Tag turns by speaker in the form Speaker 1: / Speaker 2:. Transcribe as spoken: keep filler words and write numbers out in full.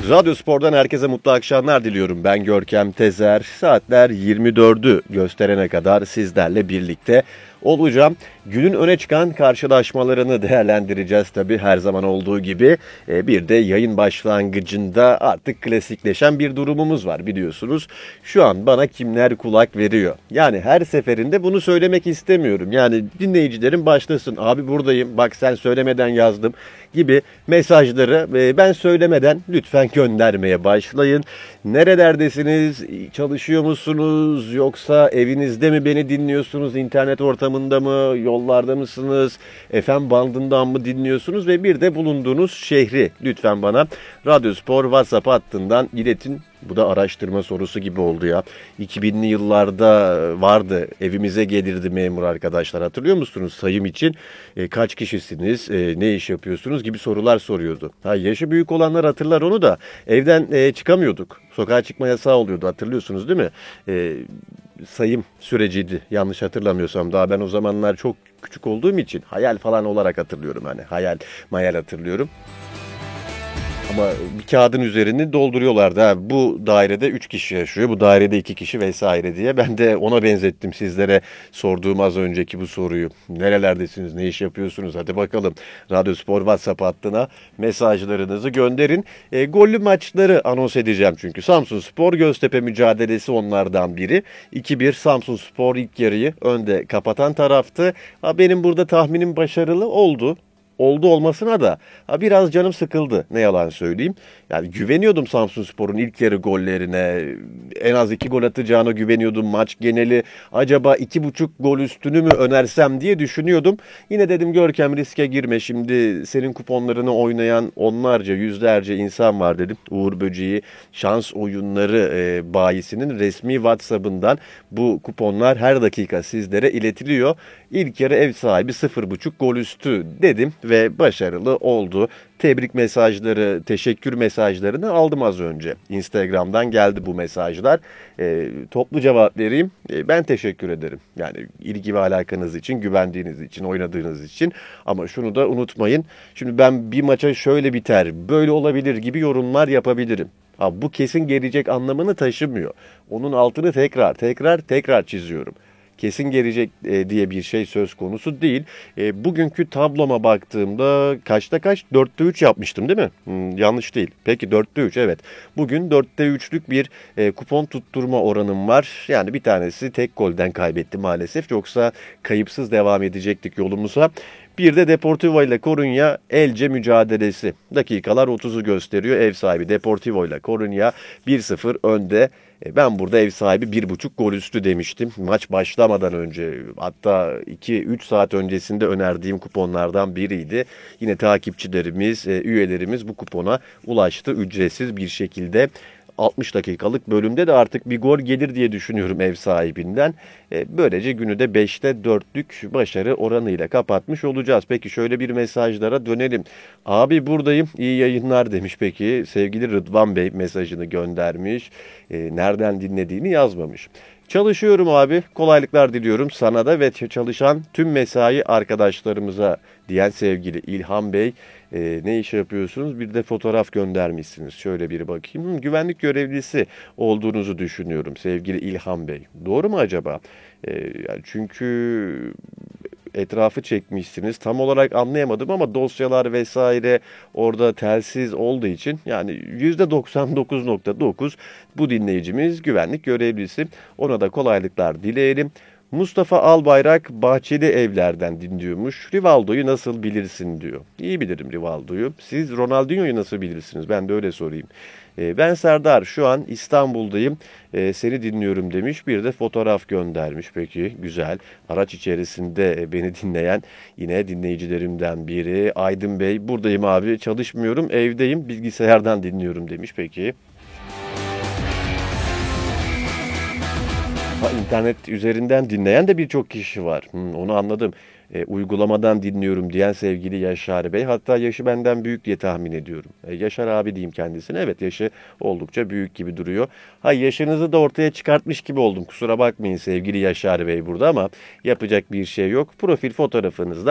Speaker 1: Radyo Spor'dan herkese mutlu akşamlar diliyorum. Ben Görkem Tezer. Saatler yirmi dördü gösterene kadar sizlerle birlikte olacağım. Günün öne çıkan karşılaşmalarını değerlendireceğiz tabii her zaman olduğu gibi. Bir de yayın başlangıcında artık klasikleşen bir durumumuz var biliyorsunuz. Şu an bana kimler kulak veriyor? Yani her seferinde bunu söylemek istemiyorum. Yani dinleyicilerim başlasın. Abi buradayım, bak sen söylemeden yazdım gibi mesajları ben söylemeden lütfen göndermeye başlayın. Nerelerdesiniz? Çalışıyor musunuz? Yoksa evinizde mi beni dinliyorsunuz? İnternet ortamında mı? Yollarda mısınız? F M bandından mı dinliyorsunuz? Ve bir de bulunduğunuz şehri lütfen bana Radyo Spor WhatsApp hattından iletin. Bu da araştırma sorusu gibi oldu ya. iki binli yıllarda vardı. Evimize gelirdi memur arkadaşlar. Hatırlıyor musunuz? Sayım için e, kaç kişisiniz, e, ne iş yapıyorsunuz gibi sorular soruyordu. Ha, yaşı büyük olanlar hatırlar onu da. Evden e, çıkamıyorduk. Sokağa çıkma yasağı oluyordu. Hatırlıyorsunuz değil mi? E, sayım süreciydi. Yanlış hatırlamıyorsam. Daha ben o zamanlar çok küçük olduğum için hayal falan olarak hatırlıyorum. Hani hayal mayal hatırlıyorum. Ama bir kağıdın üzerini dolduruyorlardı. Ha, bu dairede üç kişi yaşıyor, bu dairede iki kişi vesaire diye. Ben de ona benzettim sizlere sorduğum az önceki bu soruyu. Nerelerdesiniz, ne iş yapıyorsunuz? Hadi bakalım. Radyo Spor WhatsApp hattına mesajlarınızı gönderin. E, gollü maçları anons edeceğim çünkü. Samsunspor Göztepe mücadelesi onlardan biri. iki bir Samsunspor ilk yarıyı önde kapatan taraftı. Ha, benim burada tahminim başarılı oldu. Oldu olmasına da ha, biraz canım sıkıldı, ne yalan söyleyeyim. Yani güveniyordum Samsunspor'un ilk yarı gollerine. En az iki gol atacağına güveniyordum maç geneli. Acaba iki buçuk gol üstünü mü önersem diye düşünüyordum. Yine dedim Görkem riske girme, şimdi senin kuponlarını oynayan onlarca yüzlerce insan var dedim. Uğur Böceği Şans Oyunları e, bayisinin resmi WhatsApp'ından bu kuponlar her dakika sizlere iletiliyor. İlk yarı ev sahibi sıfır buçuk gol üstü dedim ve başarılı oldu. Tebrik mesajları, teşekkür mesajlarını aldım az önce. Instagram'dan geldi bu mesajlar. E, toplu cevap vereyim. E, ben teşekkür ederim. Yani ilgi ve alakanız için, güvendiğiniz için, oynadığınız için. Ama şunu da unutmayın. Şimdi ben bir maça şöyle biter, böyle olabilir gibi yorumlar yapabilirim. Ha, bu kesin gelecek anlamını taşımıyor. Onun altını tekrar, tekrar, tekrar çiziyorum. Kesin gelecek e, diye bir şey söz konusu değil. E, bugünkü tabloma baktığımda kaçta kaç? dörtte üç yapmıştım değil mi? Hmm, yanlış değil. Peki dörtte üç, evet. Bugün dörtte üçlük bir e, kupon tutturma oranım var. Yani bir tanesi tek golden kaybetti maalesef. Yoksa kayıpsız devam edecektik yolumuza. Bir de Deportivo ile Coruña Elche mücadelesi. Dakikalar otuzu gösteriyor. Ev sahibi Deportivo ile Coruña bir sıfır önde. Ben burada ev sahibi bir buçuk gol üstü demiştim. Maç başlamadan önce, hatta iki üç saat öncesinde önerdiğim kuponlardan biriydi. Yine takipçilerimiz, üyelerimiz bu kupona ulaştı ücretsiz bir şekilde. altmış dakikalık bölümde de artık bir gol gelir diye düşünüyorum ev sahibinden. Böylece günü de beşte dörtlük başarı oranıyla kapatmış olacağız. Peki şöyle bir mesajlara dönelim. Abi buradayım, iyi yayınlar demiş peki. Sevgili Rıdvan Bey mesajını göndermiş. Nereden dinlediğini yazmamış. Çalışıyorum abi, kolaylıklar diliyorum sana da ve çalışan tüm mesai arkadaşlarımıza diyen sevgili İlhan Bey. E, ne iş yapıyorsunuz? Bir de fotoğraf göndermişsiniz. Şöyle bir bakayım. Hı, güvenlik görevlisi olduğunuzu düşünüyorum sevgili İlhan Bey. Doğru mu acaba? E, yani çünkü etrafı çekmişsiniz. Tam olarak anlayamadım ama dosyalar vesaire orada telsiz olduğu için yani yüzde doksan dokuz nokta dokuz bu dinleyicimiz güvenlik görevlisi. Ona da kolaylıklar dileyelim. Mustafa Albayrak Bahçeli Evler'den dinliyormuş. Rivaldo'yu nasıl bilirsin diyor. İyi bilirim Rivaldo'yu. Siz Ronaldinho'yu nasıl bilirsiniz? Ben de öyle sorayım. E, ben Serdar, şu an İstanbul'dayım. E, seni dinliyorum demiş. Bir de fotoğraf göndermiş. Peki güzel. Araç içerisinde beni dinleyen yine dinleyicilerimden biri. Aydın Bey, buradayım abi. Çalışmıyorum, evdeyim. Bilgisayardan dinliyorum demiş. Peki. Ha, internet üzerinden dinleyen de birçok kişi var. Hmm, onu anladım. E, uygulamadan dinliyorum diyen sevgili Yaşar Bey. Hatta yaşı benden büyük diye tahmin ediyorum. E, Yaşar abi diyeyim kendisine. Evet, yaşı oldukça büyük gibi duruyor. Ha, yaşınızı da ortaya çıkartmış gibi oldum. Kusura bakmayın sevgili Yaşar Bey burada ama yapacak bir şey yok. Profil fotoğrafınızda